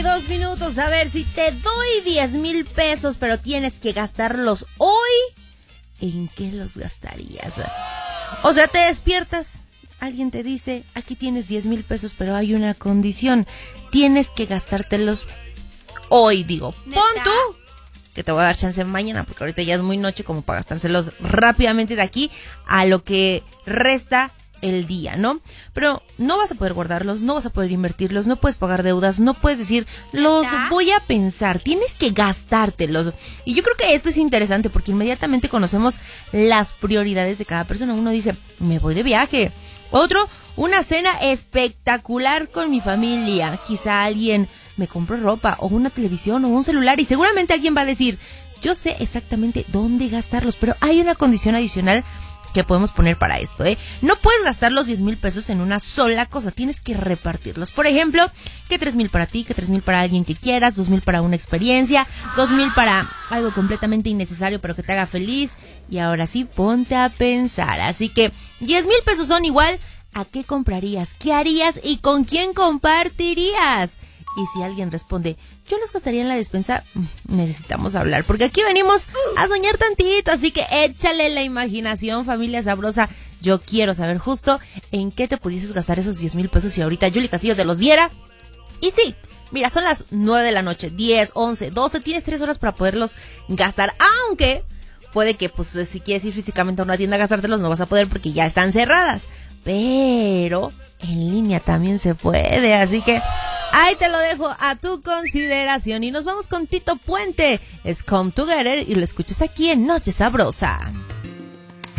2 minutos, a ver, si te doy 10,000 pesos, pero tienes que gastarlos hoy, ¿en qué los gastarías? O sea, te despiertas, alguien te dice, aquí tienes 10,000 pesos, pero hay una condición, tienes que gastártelos hoy, digo, pon tú, que te voy a dar chance mañana, porque ahorita ya es muy noche como para gastárselos rápidamente de aquí a lo que resta el día, ¿no? Pero no vas a poder guardarlos, no vas a poder invertirlos, no puedes pagar deudas, no puedes decir, los voy a pensar, tienes que gastártelos. Y yo creo que esto es interesante porque inmediatamente conocemos las prioridades de cada persona. Uno dice, me voy de viaje. Otro, una cena espectacular con mi familia. Quizá alguien me compró ropa o una televisión o un celular y seguramente alguien va a decir, yo sé exactamente dónde gastarlos, pero hay una condición adicional que podemos poner para esto, ¿eh? No puedes gastar los 10,000 pesos en una sola cosa, tienes que repartirlos. Por ejemplo, que 3,000 para ti, que 3,000 para alguien que quieras, 2,000 para una experiencia, 2,000 para algo completamente innecesario pero que te haga feliz. Y ahora sí, ponte a pensar. Así que 10,000 pesos son igual a qué comprarías, qué harías y con quién compartirías. Y si alguien responde, yo los gastaría en la despensa, necesitamos hablar, porque aquí venimos a soñar tantito, así que échale la imaginación, familia sabrosa. Yo quiero saber justo en qué te pudieses gastar esos 10,000 pesos si ahorita Yuli Castillo te los diera. Y sí, mira, son las 9 de la noche, 10, 11, 12, tienes 3 horas para poderlos gastar, aunque puede que, pues, si quieres ir físicamente a una tienda a gastártelos, no vas a poder porque ya están cerradas, pero en línea también se puede, así que ahí te lo dejo a tu consideración. Y nos vamos con Tito Puente. Es Come Together y lo escuchas aquí en Noche Sabrosa.